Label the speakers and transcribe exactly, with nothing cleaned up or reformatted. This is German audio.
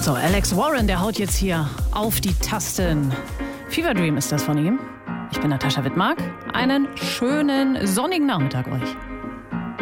Speaker 1: So, Alex Warren, der haut jetzt hier auf die Tasten. Fever Dream ist das von ihm. Ich bin Natascha Wittmark. Einen schönen sonnigen Nachmittag euch.